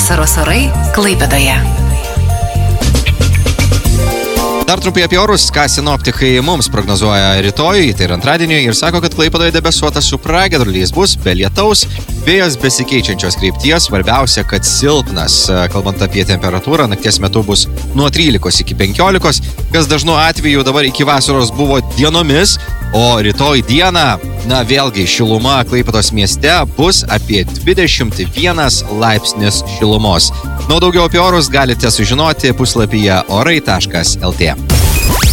Vasaros orai Klaipėdoje. Dar trumpai apie orus, ką sinoptikai mums prognozuoja rytoj, tai yra antradienį, ir sako, kad Klaipėdoje debesuota su pragiedruliais, bus be lietaus, vėjas besikeičiančios krypties, svarbiausia, kad silpnas. Kalbant apie temperatūrą, nakties metu bus nuo 13 iki 15, kas dažnu atveju dabar iki vasaros buvo dienomis, o rytoj dieną, vėlgi šiluma Klaipėdos mieste bus apie 21 laipsnis šilumos. Daugiau apie orus galite sužinoti puslapyje orai.lt.